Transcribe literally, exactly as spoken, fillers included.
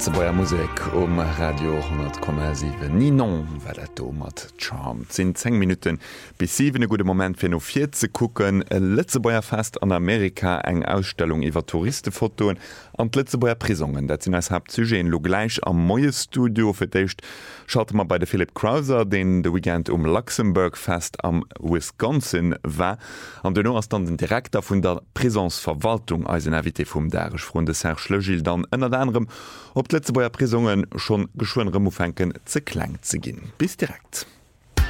Letzebauer Musik um Radio hundert Komma sieben Ninon Valetto mat Charm. Sind zehn Minuten bis sieben gute Moment fir no vier ze kucken. Letzebauer Fest an Amerika eng Ausstellung iwwer Touristenfotoen an Letzebauer Prisungen. Dat sind als Hauptsujet lo gleich am Moie Studio firtecht. Schaut mal bei der Philip Krauser, den de Weekend um Luxemburg Fest am Wisconsin war. An den no as dann den Direktor vun der Prisonsverwaltung als en Invité vum Darisch Freunde Serge Schlögil dann ënner anderem op Letzebauer Prisungen schon geschwoen Remofänken ze klang ze ginn. Bis direkt.